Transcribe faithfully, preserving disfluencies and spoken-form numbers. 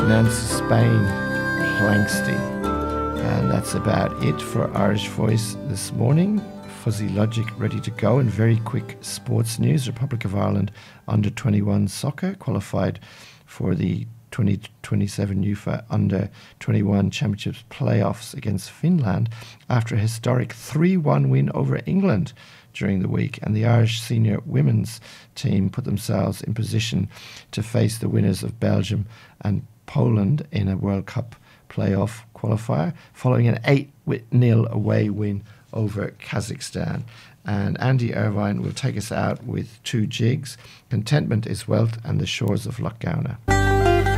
Nancy Spain, Planksty. And that's about it for Irish Voice this morning. Fuzzy Logic ready to go. And very quick sports news. Republic of Ireland under twenty-one soccer qualified for the twenty twenty-seven U F A under twenty-one Championships playoffs against Finland after a historic three one win over England during the week. And the Irish senior women's team put themselves in position to face the winners of Belgium and Poland in a World Cup playoff qualifier following an eight nil away win over Kazakhstan. And Andy Irvine will take us out with two jigs, Contentment is Wealth and The Shores of Lochgowna.